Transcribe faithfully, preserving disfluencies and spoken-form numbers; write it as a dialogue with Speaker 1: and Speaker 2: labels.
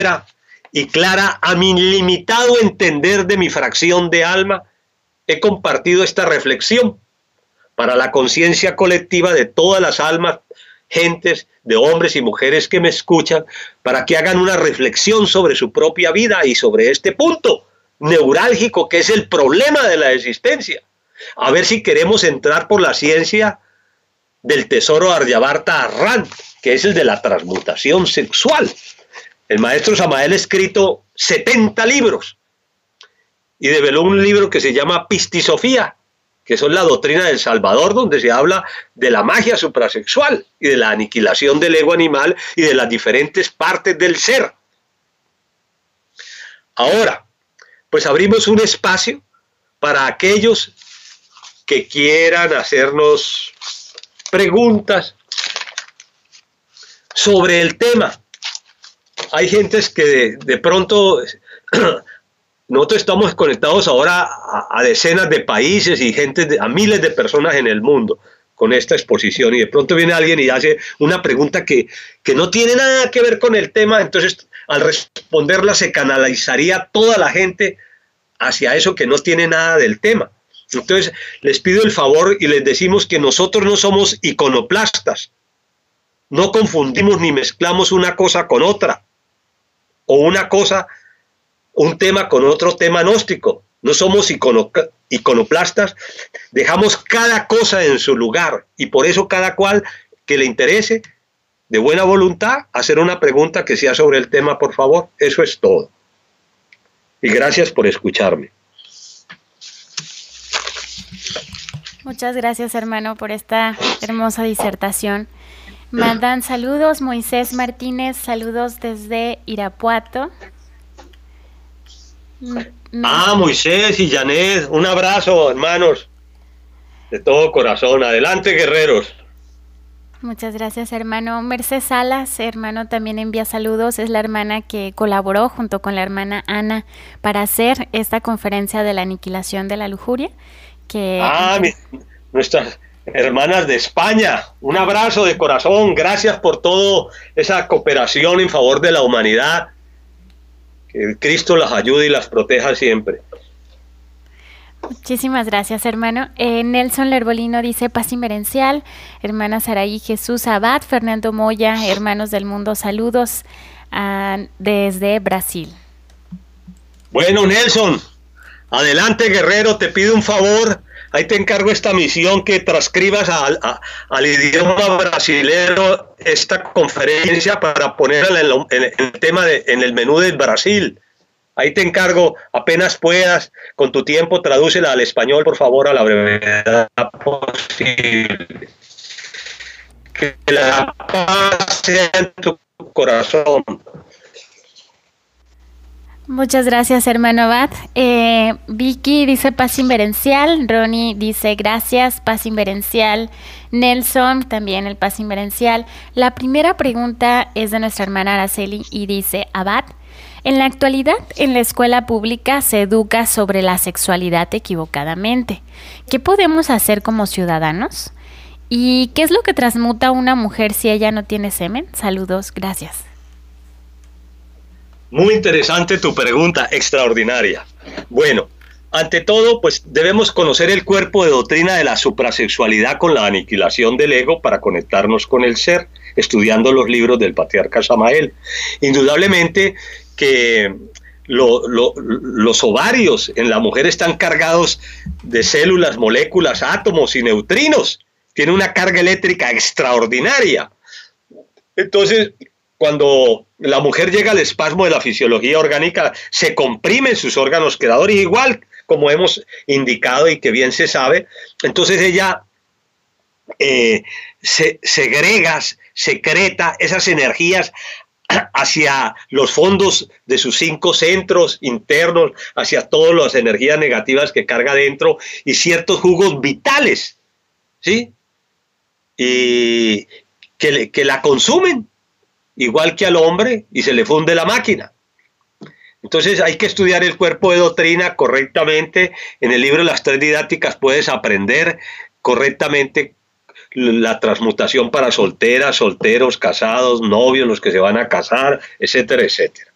Speaker 1: y clara a mi limitado entender de mi fracción de alma, he compartido esta reflexión para la conciencia colectiva de todas las almas, gentes, de hombres y mujeres que me escuchan, para que hagan una reflexión sobre su propia vida y sobre este punto neurálgico que es el problema de la existencia. A ver si queremos entrar por la ciencia del tesoro Aryabharta Arran, que es el de la transmutación sexual. El maestro Samael ha escrito setenta libros y develó un libro que se llama Pistisofía, que son la doctrina del Salvador, donde se habla de la magia suprasexual y de la aniquilación del ego animal y de las diferentes partes del ser. Ahora, pues abrimos un espacio para aquellos que quieran hacernos preguntas sobre el tema. Hay gentes que de, de pronto, nosotros estamos conectados ahora a, a decenas de países y gente de, a miles de personas en el mundo con esta exposición, y de pronto viene alguien y hace una pregunta que, que no tiene nada que ver con el tema, entonces al responderla se canalizaría toda la gente hacia eso que no tiene nada del tema. Entonces les pido el favor y les decimos que nosotros no somos iconoplastas, no confundimos ni mezclamos una cosa con otra, o una cosa, un tema con otro tema gnóstico. No somos icono, iconoplastas, dejamos cada cosa en su lugar, y por eso cada cual que le interese, de buena voluntad, hacer una pregunta que sea sobre el tema, por favor. Eso es todo. Y gracias por escucharme.
Speaker 2: Muchas gracias, hermano, por esta hermosa disertación. Mandan saludos, Moisés Martínez, saludos desde Irapuato.
Speaker 1: Ah, Moisés y Janet, un abrazo, hermanos, de todo corazón. Adelante, guerreros.
Speaker 2: Muchas gracias, hermano. Mercedes Salas, hermano, también envía saludos. Es la hermana que colaboró junto con la hermana Ana para hacer esta conferencia de la aniquilación de la lujuria. Que...
Speaker 1: Ah, mi, nuestras hermanas de España, un abrazo de corazón. Gracias por toda esa cooperación en favor de la humanidad. Que Cristo las ayude y las proteja siempre.
Speaker 2: Muchísimas gracias, hermano. Eh, Nelson Lerbolino dice paz inmerencial. Hermana Saraí Jesús Abad, Fernando Moya, hermanos del mundo, saludos uh, desde Brasil.
Speaker 1: Bueno, Nelson, adelante, guerrero, te pido un favor. Ahí te encargo esta misión, que transcribas a, a, al idioma brasilero esta conferencia para ponerla en, lo, en el tema de, en el menú del Brasil. Ahí te encargo, apenas puedas, con tu tiempo, tradúcela al español, por favor, a la brevedad posible. Que la paz sea en tu corazón.
Speaker 2: Muchas gracias, hermano Abad. Eh, Vicky dice paz inverencial. Ronnie dice gracias, paz inverencial. Nelson, también el paz inverencial. La primera pregunta es de nuestra hermana Araceli y dice: Abad, en la actualidad, en la escuela pública se educa sobre la sexualidad equivocadamente. ¿Qué podemos hacer como ciudadanos? ¿Y qué es lo que transmuta a una mujer si ella no tiene semen? Saludos, gracias.
Speaker 1: Muy interesante tu pregunta, extraordinaria. Bueno, ante todo, pues debemos conocer el cuerpo de doctrina de la suprasexualidad con la aniquilación del ego para conectarnos con el ser, estudiando los libros del patriarca Samael. Indudablemente que lo, lo, los ovarios en la mujer están cargados de células, moléculas, átomos y neutrinos. Tiene una carga eléctrica extraordinaria. Entonces, cuando la mujer llega al espasmo de la fisiología orgánica, se comprimen sus órganos creadores, igual como hemos indicado y que bien se sabe. Entonces ella eh, se segrega, secreta esas energías hacia los fondos de sus cinco centros internos, hacia todas las energías negativas que carga dentro y ciertos jugos vitales, ¿sí? Y que, que la consumen, igual que al hombre, y se le funde la máquina. Entonces hay que estudiar el cuerpo de doctrina correctamente. En el libro Las Tres Didácticas puedes aprender correctamente la transmutación para solteras, solteros, casados, novios, los que se van a casar, etcétera, etcétera.